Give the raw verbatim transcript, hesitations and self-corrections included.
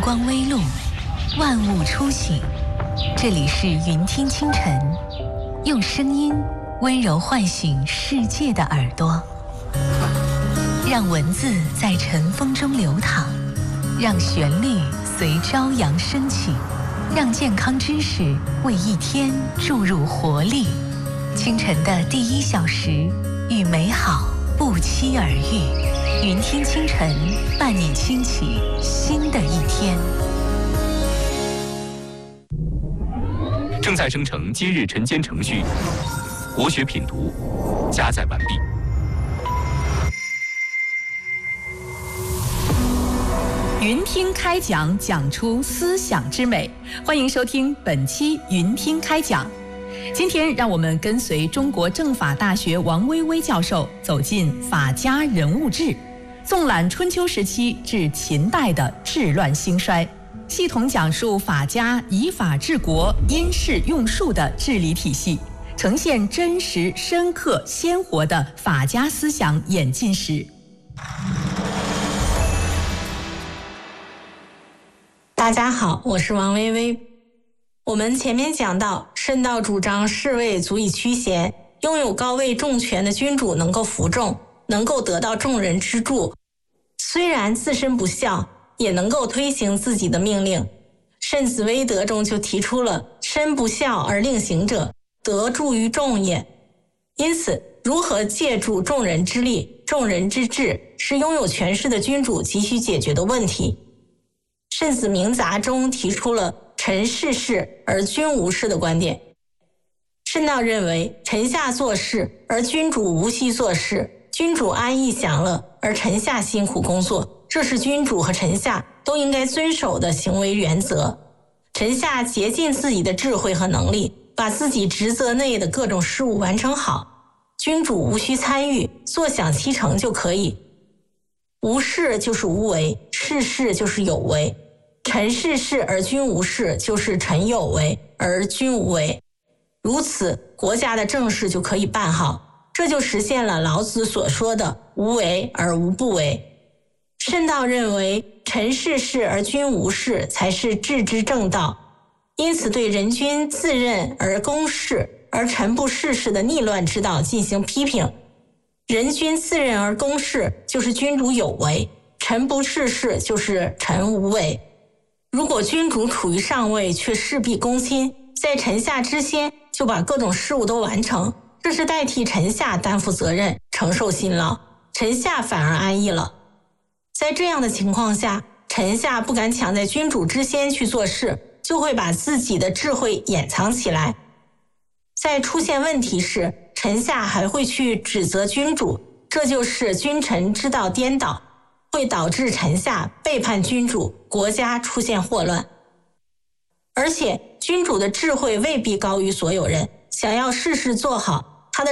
光微露，万物初醒。这里是云听清晨，用声音温柔唤醒世界的耳朵，让文字在晨风中流淌，让旋律随朝阳升起，让健康知识为一天注入活力。清晨的第一小时，与美好不期而遇。云听清晨，伴你轻启新的一天。 正在生成今日晨间程序，国学品读加载完毕。 云听开讲，讲出思想之美。欢迎收听本期云听开讲。今天让我们跟随中国政法大学王薇薇教授走进法家人物志，纵览春秋时期至秦代的治乱兴衰，系统讲述法家以法治国、因势用术的治理体系，呈现真实、深刻、鲜活的法家思想演进史。 大家好，我是王薇薇。我们前面讲到，慎道主张士位足以驱贤，拥有高位重权的君主能够服众，能够得到众人之助，虽然自身不孝，也能够推行自己的命令。慎子威德中就提出了身不孝而令行者，得助于众也。因此，如何借助众人之力、众人之智，是拥有权势的君主急需解决的问题。慎子明杂中提出了臣事事而君无事的观点。慎道认为，臣下做事而君主无息做事，君主安逸享乐而臣下辛苦工作，这是君主和臣下都应该遵守的行为原则。臣下竭尽自己的智慧和能力，把自己职责内的各种事务完成好，君主无需参与，坐享其成就可以。无事就是无为，事事就是有为。臣事事而君无事，就是臣有为而君无为。如此，国家的政事就可以办好，这就实现了老子所说的无为而无不为。慎道认为，臣事事而君无事才是治之正道，因此对人君自任而公事，而臣不事事的逆乱之道进行批评。人君自任而公事，就是君主有为；臣不事事，就是臣无为。如果君主处于上位，却事必躬亲，在臣下之先就把各种事务都完成，这是代替臣下担负责任、承受辛劳，臣下反而安逸了。在这样的情况下，臣下不敢抢在君主之先去做事，就会把自己的智慧掩藏起来。在出现问题时，臣下还会去指责君主，这就是君臣之道颠倒，会导致臣下背叛君主，国家出现祸乱。而且君主的智慧未必高于所有人，想要事事做好，